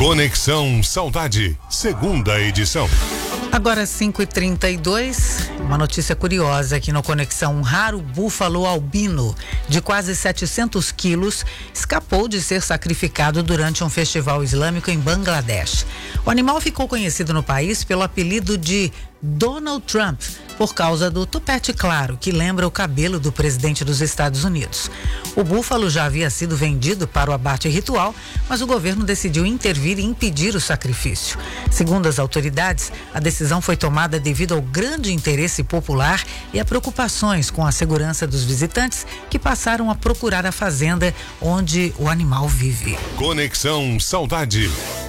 Conexão Saudade, segunda edição. Agora 5h32, uma notícia curiosa aqui no Conexão. Um raro búfalo albino de quase 700 quilos escapou de ser sacrificado durante um festival islâmico em Bangladesh. O animal ficou conhecido no país pelo apelido de Donald Trump, por causa do tupete claro, que lembra o cabelo do presidente dos Estados Unidos. O búfalo já havia sido vendido para o abate ritual, mas o governo decidiu intervir e impedir o sacrifício. Segundo as autoridades, a decisão foi tomada devido ao grande interesse popular e a preocupações com a segurança dos visitantes que passaram a procurar a fazenda onde o animal vive. Conexão Saudade.